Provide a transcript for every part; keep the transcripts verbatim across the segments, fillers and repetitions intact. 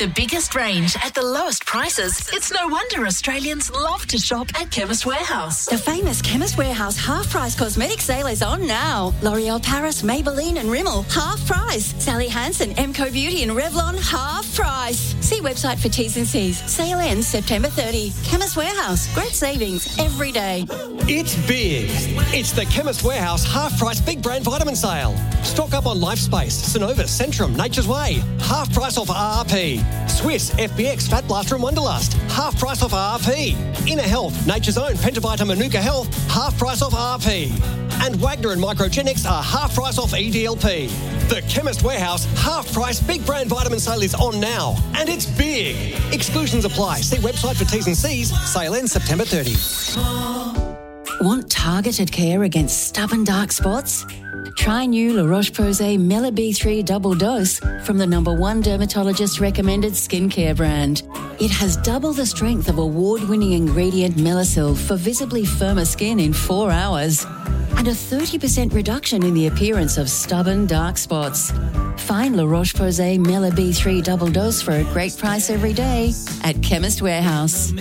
the biggest range at the lowest prices, it's no wonder Australians love to shop at Chemist Warehouse. The famous Chemist Warehouse half-price cosmetic sale is on now. L'Oreal Paris, Maybelline and Rimmel, half price. Sally Hansen, Emco Beauty and Revlon, half price. See website for T's and C's. Sale ends September thirtieth. Chemist Warehouse. Great savings every day. It's big. It's the Chemist Warehouse half-price big brand vitamin sale. Stock up on Lifespace, Synovus, Centrum, Nature's Way. Half price off R R P. Swiss, F B X, Fat Blaster and Wonderlust. Half price off R R P. Inner Health, Nature's Own, Pentavita, Manuka Health. Half price off R R P. And Wagner and Microgenics are half price off E D L P. The Chemist Warehouse half-price big brand vitamin sale is on now. And it's big. Exclusions apply. See website for T's and C's. Sale ends September thirtieth. Want targeted care against stubborn dark spots? Try new La Roche-Posay Mela B three double dose from the number one dermatologist recommended skincare brand. It has double the strength of award-winning ingredient Melasil for visibly firmer skin in four hours and a thirty percent reduction in the appearance of stubborn dark spots. Find La Roche-Posay Mela B three double dose for a great price every day at Chemist Warehouse.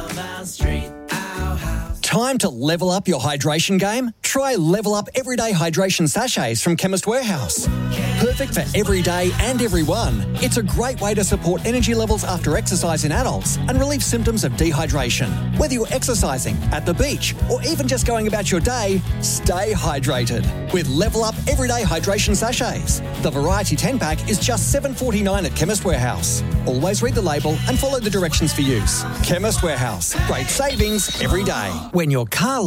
Time to level up your hydration game? Try Level Up Everyday Hydration Sachets from Chemist Warehouse. Perfect for every day and everyone. It's a great way to support energy levels after exercise in adults and relieve symptoms of dehydration. Whether you're exercising, at the beach, or even just going about your day, stay hydrated with Level Up Everyday Hydration Sachets. The Variety ten pack is just seven dollars forty-nine at Chemist Warehouse. Always read the label and follow the directions for use. Chemist Warehouse. Great savings every day. When your car